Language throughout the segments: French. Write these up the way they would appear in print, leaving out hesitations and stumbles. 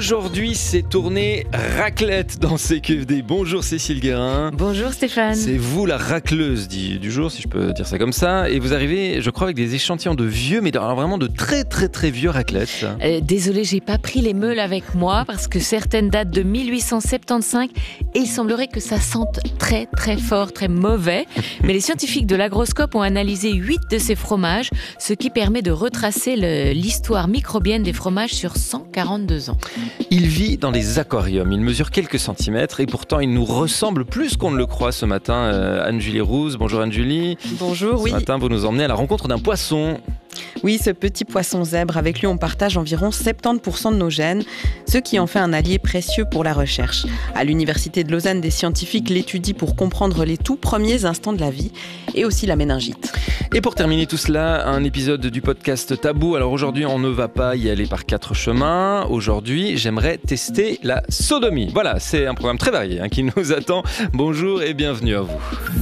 Aujourd'hui, c'est tourné raclette dans CQFD. Bonjour Cécile Guérin. Bonjour Stéphane. C'est vous la racleuse du jour, si je peux dire ça comme ça. Et vous arrivez, je crois, avec des échantillons de vieux, mais alors vraiment de très très très vieux raclettes. Désolée, j'ai pas pris les meules avec moi parce que certaines datent de 1875 et il semblerait que ça sente très très fort, très mauvais. Mais les scientifiques de l'Agroscope ont analysé 8 de ces fromages, ce qui permet de retracer l'histoire microbienne des fromages sur 142 ans. Il vit dans les aquariums, il mesure quelques centimètres et pourtant il nous ressemble plus qu'on ne le croit ce matin. Anne-Julie Rouse, bonjour Anne-Julie. Bonjour, oui. Ce matin, vous nous emmenez à la rencontre d'un poisson. Oui, ce petit poisson zèbre, avec lui on partage environ 70% de nos gènes, ce qui en fait un allié précieux pour la recherche. À l'Université de Lausanne, des scientifiques l'étudient pour comprendre les tout premiers instants de la vie et aussi la méningite. Et pour terminer tout cela, un épisode du podcast Tabou. Alors aujourd'hui, on ne va pas y aller par 4 chemins. Aujourd'hui, j'aimerais tester la sodomie. Voilà, c'est un programme très varié qui nous attend. Bonjour et bienvenue à vous.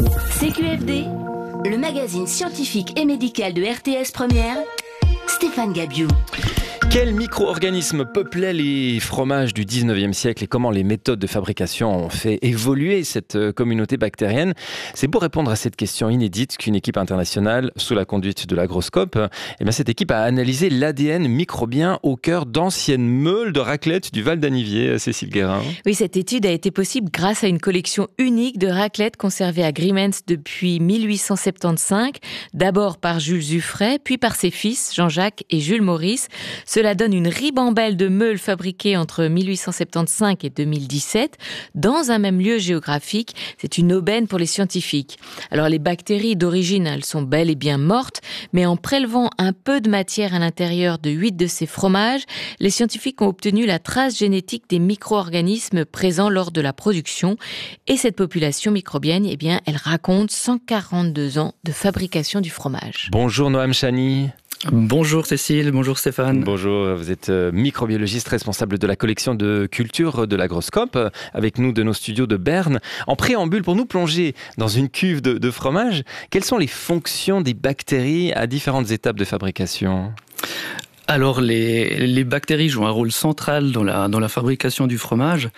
CQFD, le magazine scientifique et médical de RTS Première, Stéphane Gabiou. Quels micro-organismes peuplaient les fromages du 19e siècle et comment les méthodes de fabrication ont fait évoluer cette communauté bactérienne? C'est pour répondre à cette question inédite qu'une équipe internationale, sous la conduite de l'Agroscope, cette équipe a analysé l'ADN microbien au cœur d'anciennes meules de raclette du Val d'Anivier. Cécile Guérin. Oui, cette étude a été possible grâce à une collection unique de raclettes conservées à Grimentz depuis 1875, d'abord par Jules Zuffray, puis par ses fils Jean-Jacques et Jules Maurice. Cela donne une ribambelle de meules fabriquées entre 1875 et 2017 dans un même lieu géographique. C'est une aubaine pour les scientifiques. Alors les bactéries d'origine, elles sont bel et bien mortes, mais en prélevant un peu de matière à l'intérieur de 8 de ces fromages, les scientifiques ont obtenu la trace génétique des micro-organismes présents lors de la production. Et cette population microbienne, elle raconte 142 ans de fabrication du fromage. Bonjour Noam Chani. Bonjour Cécile, bonjour Stéphane. Bonjour, vous êtes microbiologiste responsable de la collection de culture de l'Agroscope, avec nous de nos studios de Berne. En préambule, pour nous plonger dans une cuve de fromage, quelles sont les fonctions des bactéries à différentes étapes de fabrication ? Alors les bactéries jouent un rôle central dans la fabrication du fromage.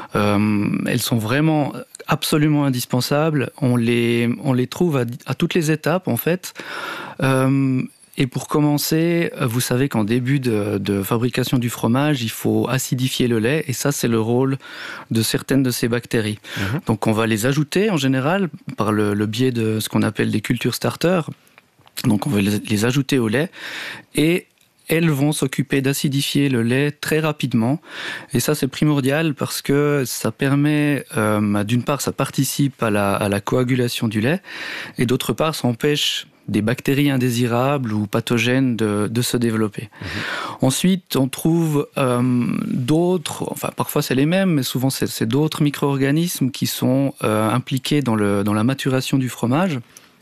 Elles sont vraiment absolument indispensables. On les trouve à toutes les étapes en fait. Et pour commencer, vous savez qu'en début de fabrication du fromage, il faut acidifier le lait, et ça c'est le rôle de certaines de ces bactéries. Donc on va les ajouter en général par le biais de ce qu'on appelle des cultures starters. Donc on va les ajouter au lait, et elles vont s'occuper d'acidifier le lait très rapidement. Et ça, c'est primordial parce que ça permet, d'une part, ça participe à la coagulation du lait, et d'autre part, ça empêche des bactéries indésirables ou pathogènes de se développer. Ensuite, on trouve d'autres, enfin parfois c'est les mêmes, mais souvent c'est d'autres micro-organismes qui sont impliqués dans la maturation du fromage.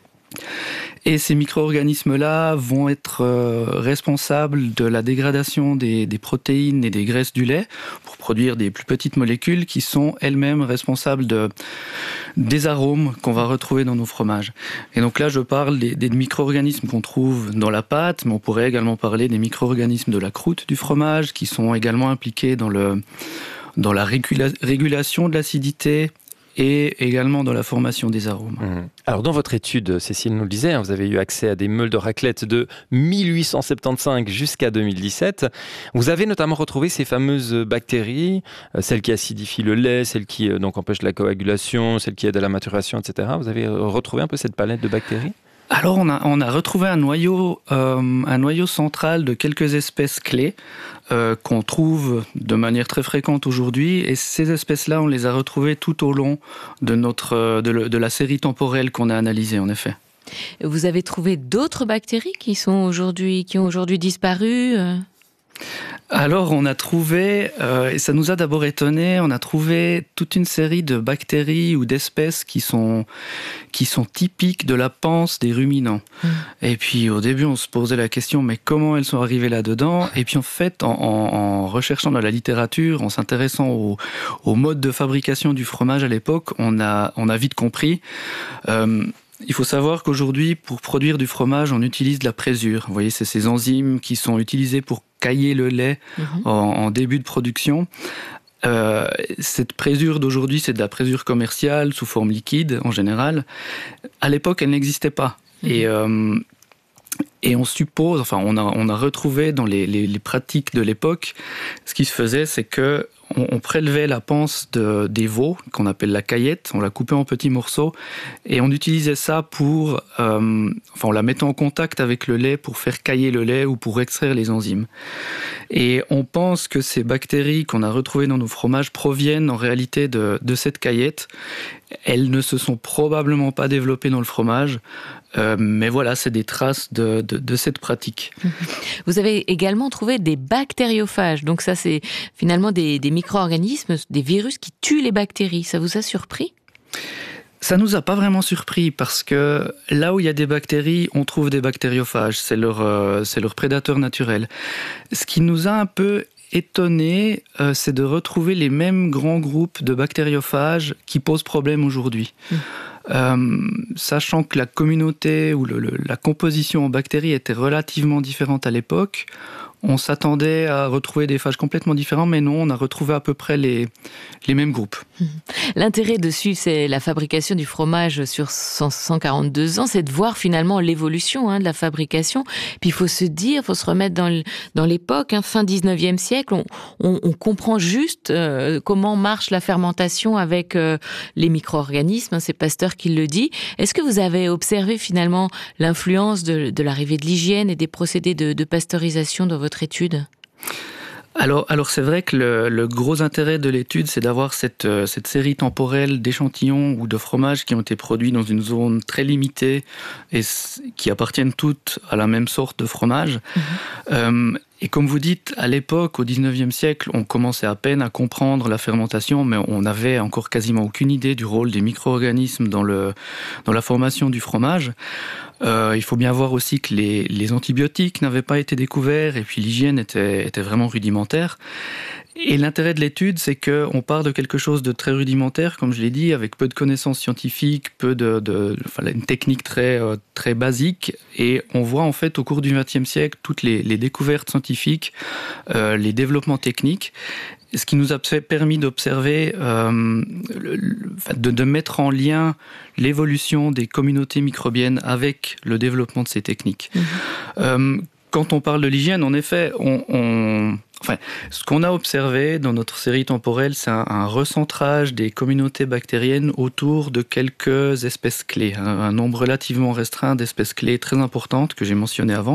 Et ces micro-organismes-là vont être responsables de la dégradation des protéines et des graisses du lait pour produire des plus petites molécules qui sont elles-mêmes responsables des arômes qu'on va retrouver dans nos fromages. Et donc là, je parle des micro-organismes qu'on trouve dans la pâte, mais on pourrait également parler des micro-organismes de la croûte du fromage qui sont également impliqués dans la régulation de l'acidité et également dans la formation des arômes. Alors dans votre étude, Cécile nous le disait, vous avez eu accès à des meules de raclette de 1875 jusqu'à 2017. Vous avez notamment retrouvé ces fameuses bactéries, celles qui acidifient le lait, celles qui donc empêchent la coagulation, celles qui aident à la maturation, etc. Vous avez retrouvé un peu cette palette de bactéries ? Alors on a retrouvé un noyau central de quelques espèces clés qu'on trouve de manière très fréquente aujourd'hui, et ces espèces-là, on les a retrouvées tout au long de la série temporelle qu'on a analysée en effet. Vous avez trouvé d'autres bactéries qui ont aujourd'hui disparu Alors on a trouvé, et ça nous a d'abord étonné, on a trouvé toute une série de bactéries ou d'espèces qui sont typiques de la panse des ruminants. Et puis au début on se posait la question, mais comment elles sont arrivées là-dedans ? Et puis en fait, en recherchant dans la littérature, en s'intéressant au mode de fabrication du fromage à l'époque, on a vite compris. Il faut savoir qu'aujourd'hui, pour produire du fromage, on utilise de la présure. Vous voyez, c'est ces enzymes qui sont utilisées pour cailler le lait en début de production. Cette présure d'aujourd'hui, c'est de la présure commerciale sous forme liquide en général. À l'époque, elle n'existait pas. Et on suppose, enfin, on a retrouvé dans les pratiques de l'époque, ce qui se faisait, c'est que on prélevait la panse des veaux, qu'on appelle la caillette, on la coupait en petits morceaux, et on utilisait ça pour, on la mettait en contact avec le lait pour faire cailler le lait ou pour extraire les enzymes. Et on pense que ces bactéries qu'on a retrouvées dans nos fromages proviennent en réalité de cette caillette. Elles ne se sont probablement pas développées dans le fromage, mais voilà, c'est des traces de cette pratique. Vous avez également trouvé des bactériophages, donc ça c'est finalement des micro-organismes, des virus qui tuent les bactéries. Ça vous a surpris ? Ça nous a pas vraiment surpris parce que là où il y a des bactéries, on trouve des bactériophages, c'est leur prédateur naturel. Ce qui nous a un peu étonné, c'est de retrouver les mêmes grands groupes de bactériophages qui posent problème aujourd'hui. Sachant que la communauté ou la composition en bactéries était relativement différente à l'époque, on s'attendait à retrouver des phages complètement différents, mais non, on a retrouvé à peu près les mêmes groupes. L'intérêt de suivre c'est la fabrication du fromage sur 142 ans, c'est de voir finalement l'évolution de la fabrication. Puis il faut se dire, il faut se remettre dans l'époque, fin 19e siècle, on comprend juste comment marche la fermentation avec les micro-organismes, c'est Pasteur qui le dit. Est-ce que vous avez observé finalement l'influence de l'arrivée de l'hygiène et des procédés de pasteurisation dans votre étude ? Alors c'est vrai que le gros intérêt de l'étude, c'est d'avoir cette série temporelle d'échantillons ou de fromages qui ont été produits dans une zone très limitée et qui appartiennent toutes à la même sorte de fromage. Et comme vous dites, à l'époque, au 19e siècle, on commençait à peine à comprendre la fermentation, mais on n'avait encore quasiment aucune idée du rôle des micro-organismes dans la formation du fromage. Il faut bien voir aussi que les antibiotiques n'avaient pas été découverts et puis l'hygiène était vraiment rudimentaire. Et l'intérêt de l'étude, c'est qu'on part de quelque chose de très rudimentaire, comme je l'ai dit, avec peu de connaissances scientifiques, une technique très basique. Et on voit en fait au cours du XXe siècle toutes les découvertes scientifiques, les développements techniques. Ce qui nous a permis d'observer, de mettre en lien l'évolution des communautés microbiennes avec le développement de ces techniques. Quand on parle de l'hygiène, en effet, ce qu'on a observé dans notre série temporelle, c'est un recentrage des communautés bactériennes autour de quelques espèces clés, un nombre relativement restreint d'espèces clés très importantes que j'ai mentionnées avant.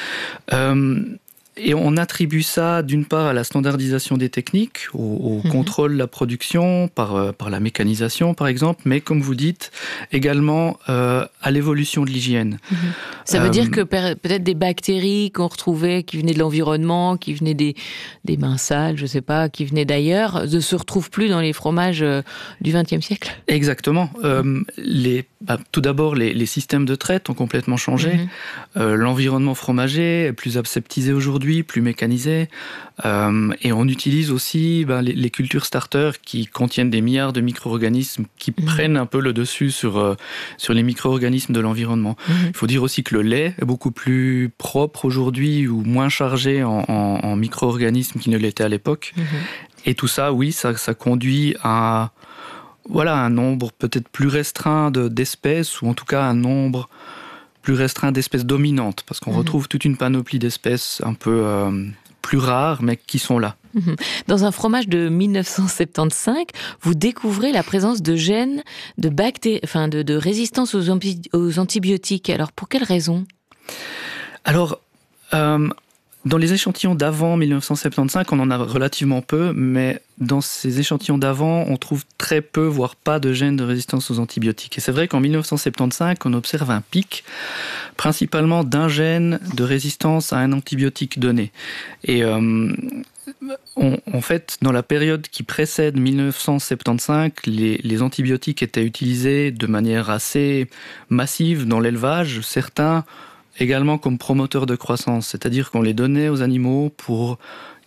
Et on attribue ça d'une part à la standardisation des techniques, au contrôle de la production, par la mécanisation par exemple, mais comme vous dites, également à l'évolution de l'hygiène. Ça veut dire que peut-être des bactéries qu'on retrouvait, qui venaient de l'environnement, qui venaient des mains sales, je sais pas, qui venaient d'ailleurs, ne se retrouvent plus dans les fromages du XXe siècle. Exactement. Tout d'abord, les systèmes de traite ont complètement changé. L'environnement fromager est plus aseptisé aujourd'hui, plus mécanisé, et on utilise aussi les cultures starters qui contiennent des milliards de micro-organismes qui prennent un peu le dessus sur les micro-organismes de l'environnement. Il faut dire aussi que le lait est beaucoup plus propre aujourd'hui ou moins chargé en micro-organismes qu'il ne l'était à l'époque. Et tout ça, oui, ça conduit à un nombre peut-être plus restreint d'espèces, ou en tout cas un nombre plus restreint d'espèces dominantes, parce qu'on retrouve toute une panoplie d'espèces un peu plus rares, mais qui sont là. Dans un fromage de 1975, vous découvrez la présence de gènes de résistance aux antibiotiques. Alors, pour quelles raisons ? Alors, dans les échantillons d'avant 1975, on en a relativement peu, mais dans ces échantillons d'avant, on trouve très peu, voire pas de gènes de résistance aux antibiotiques. Et c'est vrai qu'en 1975, on observe un pic, principalement d'un gène de résistance à un antibiotique donné. Et en fait, dans la période qui précède 1975, les antibiotiques étaient utilisés de manière assez massive dans l'élevage. Certains également comme promoteurs de croissance, c'est-à-dire qu'on les donnait aux animaux pour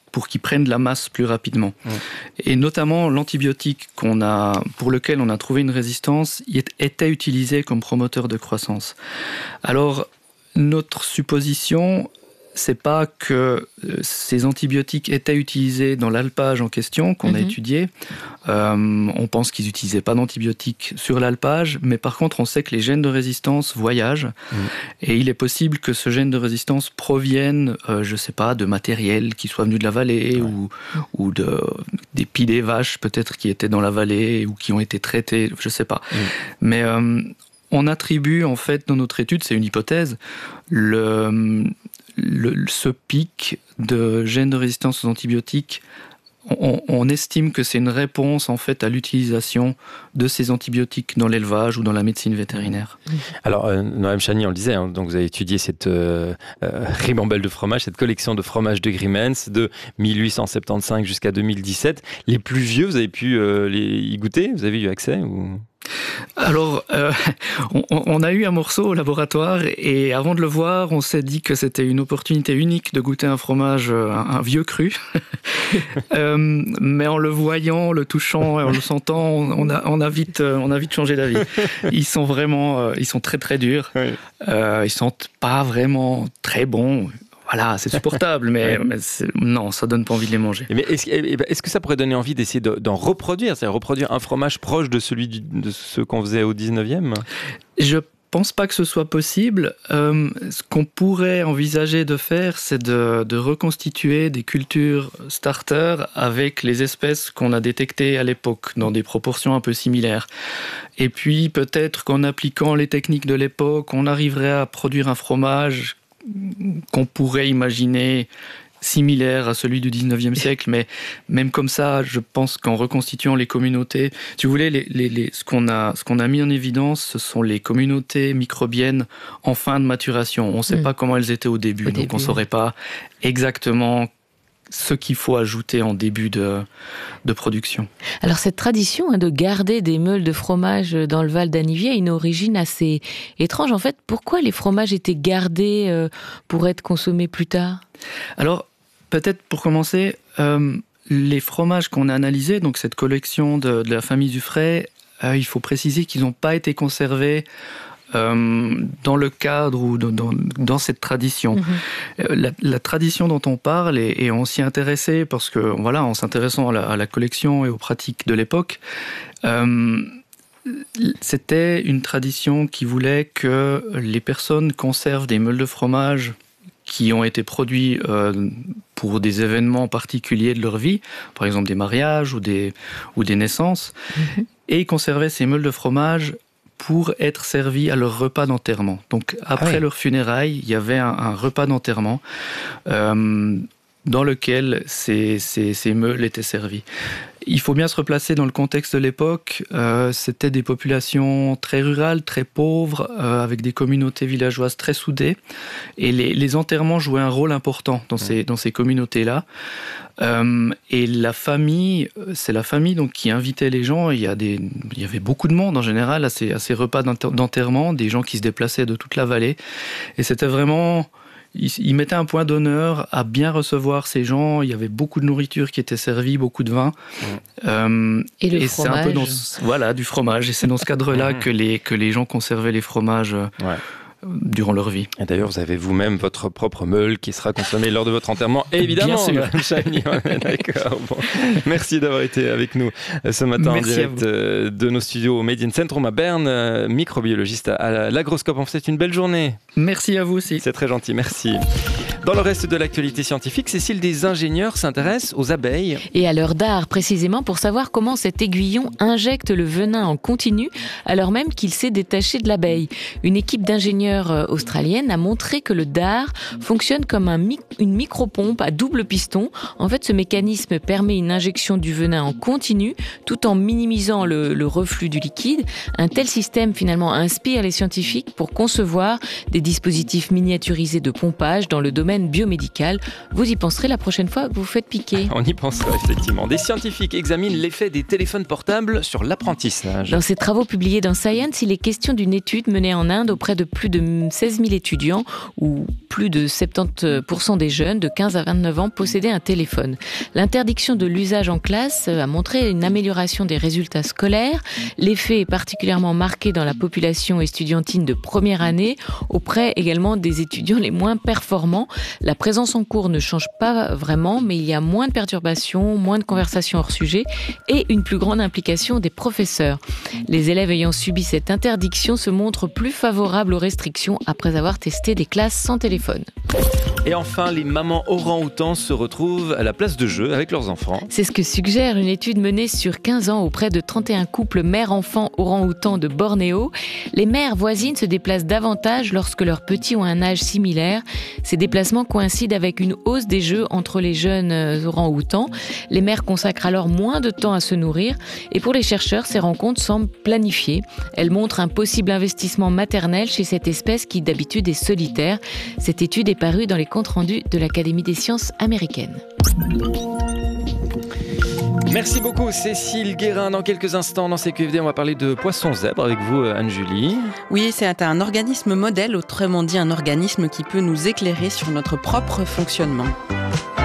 pour qu'ils prennent de la masse plus rapidement. Et notamment l'antibiotique pour lequel on a trouvé une résistance était utilisé comme promoteur de croissance. Alors, notre supposition, c'est pas que ces antibiotiques étaient utilisés dans l'alpage en question qu'on a étudié. On pense qu'ils n'utilisaient pas d'antibiotiques sur l'alpage, mais par contre, on sait que les gènes de résistance voyagent. Et il est possible que ce gène de résistance provienne, je sais pas, de matériel qui soit venu de la vallée ou des pieds des vaches peut-être qui étaient dans la vallée ou qui ont été traités, je sais pas. Mais on attribue en fait dans notre étude, c'est une hypothèse, ce pic de gènes de résistance aux antibiotiques, on estime que c'est une réponse en fait à l'utilisation de ces antibiotiques dans l'élevage ou dans la médecine vétérinaire. Alors, Noam Chani, on le disait, donc vous avez étudié cette ribambelle de fromage, cette collection de fromages de Grimmens de 1875 jusqu'à 2017. Les plus vieux, vous avez pu y goûter? Vous avez eu accès ou... Alors, on a eu un morceau au laboratoire et avant de le voir, on s'est dit que c'était une opportunité unique de goûter un fromage, un vieux cru. Mais en le voyant, le touchant et en le sentant, on a vite changé d'avis. Ils sont très très durs. Oui. Ils sentent pas vraiment très bons. Voilà, c'est supportable, mais non, ça donne pas envie de les manger. Mais est-ce que ça pourrait donner envie d'essayer d'en reproduire, c'est-à-dire reproduire un fromage proche de de ce qu'on faisait au 19e ? Je pense pas que ce soit possible. Ce qu'on pourrait envisager de faire, c'est de reconstituer des cultures starter avec les espèces qu'on a détectées à l'époque, dans des proportions un peu similaires. Et puis peut-être qu'en appliquant les techniques de l'époque, on arriverait à produire un fromage qu'on pourrait imaginer similaire à celui du 19e siècle, mais même comme ça, je pense qu'en reconstituant les communautés, si vous voulez, ce qu'on a mis en évidence, ce sont les communautés microbiennes en fin de maturation. On ne sait pas comment elles étaient au début, donc on ne saurait pas exactement ce qu'il faut ajouter en début de production. Alors cette tradition de garder des meules de fromage dans le Val d'Anniviers a une origine assez étrange. En fait, pourquoi les fromages étaient gardés pour être consommés plus tard ? Alors, peut-être pour commencer, les fromages qu'on a analysés, donc cette collection de la famille Zuffray, il faut préciser qu'ils n'ont pas été conservés dans le cadre ou dans cette tradition. La tradition dont on parle, et on s'y intéressait parce que, voilà, en s'intéressant à la collection et aux pratiques de l'époque, c'était une tradition qui voulait que les personnes conservent des meules de fromage qui ont été produits pour des événements particuliers de leur vie, par exemple des mariages ou des naissances, et ils conservaient ces meules de fromage pour être servis à leur repas d'enterrement. Donc après leur funérailles, il y avait un repas d'enterrement dans lequel ces meules étaient servis. Il faut bien se replacer dans le contexte de l'époque. C'était des populations très rurales, très pauvres, avec des communautés villageoises très soudées. Et les enterrements jouaient un rôle important dans ces communautés-là. Et la famille, c'est la famille donc qui invitait les gens. Il y avait beaucoup de monde en général à ces repas d'enterrement, des gens qui se déplaçaient de toute la vallée. Et c'était vraiment... Ils mettaient un point d'honneur à bien recevoir ces gens. Il y avait beaucoup de nourriture qui était servie, beaucoup de vin. Et le fromage. C'est un peu du fromage. Et c'est dans ce cadre-là que les gens conservaient les fromages durant leur vie. Et d'ailleurs, vous avez vous-même votre propre meule qui sera consommée lors de votre enterrement, évidemment. Bien sûr. Chani, d'accord. Bon. Merci d'avoir été avec nous ce matin en direct de nos studios au Median Centrum à Berne, microbiologiste à l'Agroscope. On vous souhaite une belle journée. Merci à vous aussi. C'est très gentil, merci. Dans le reste de l'actualité scientifique, Cécile, des ingénieurs s'intéressent aux abeilles. Et à leur dard, précisément pour savoir comment cet aiguillon injecte le venin en continu, alors même qu'il s'est détaché de l'abeille. Une équipe d'ingénieurs australienne a montré que le dard fonctionne comme une micropompe à double piston. En fait, ce mécanisme permet une injection du venin en continu, tout en minimisant le reflux du liquide. Un tel système, finalement, inspire les scientifiques pour concevoir des dispositifs miniaturisés de pompage dans le domaine domaine biomédical. Vous y penserez la prochaine fois que vous vous faites piquer. On y pensera effectivement. Des scientifiques examinent l'effet des téléphones portables sur l'apprentissage. Dans ses travaux publiés dans Science, il est question d'une étude menée en Inde auprès de plus de 16 000 étudiants où plus de 70% des jeunes de 15 à 29 ans possédaient un téléphone. L'interdiction de l'usage en classe a montré une amélioration des résultats scolaires. L'effet est particulièrement marqué dans la population estudiantine de première année, auprès également des étudiants les moins performants. La présence en cours ne change pas vraiment, mais il y a moins de perturbations, moins de conversations hors sujet et une plus grande implication des professeurs. Les élèves ayant subi cette interdiction se montrent plus favorables aux restrictions après avoir testé des classes sans téléphone. Et enfin, les mamans orang-outans se retrouvent à la place de jeu avec leurs enfants. C'est ce que suggère une étude menée sur 15 ans auprès de 31 couples mère-enfant orang-outans de Bornéo. Les mères voisines se déplacent davantage lorsque leurs petits ont un âge similaire. Ces déplacements coïncident avec une hausse des jeux entre les jeunes orang-outans. Les mères consacrent alors moins de temps à se nourrir. Et pour les chercheurs, ces rencontres semblent planifiées. Elles montrent un possible investissement maternel chez cette espèce qui d'habitude est solitaire. Cette étude est parue dans les comptes rendus de l'Académie des sciences américaines. Merci beaucoup Cécile Guérin. Dans quelques instants, dans CQFD, on va parler de poissons zèbres avec vous, Anne-Julie. Oui, c'est un organisme modèle, autrement dit un organisme qui peut nous éclairer sur notre propre fonctionnement.